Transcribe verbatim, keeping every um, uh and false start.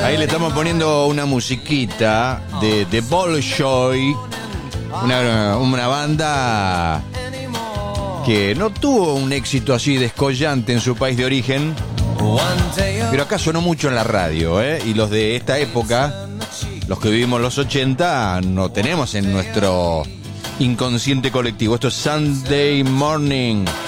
Ahí le estamos poniendo una musiquita de The Bolshoi, una, una banda que no tuvo un éxito así descollante en su país de origen, pero acá sonó mucho en la radio, ¿eh? Y los de esta época, los que vivimos los ochenta, no tenemos en nuestro inconsciente colectivo. Esto es Sunday Morning.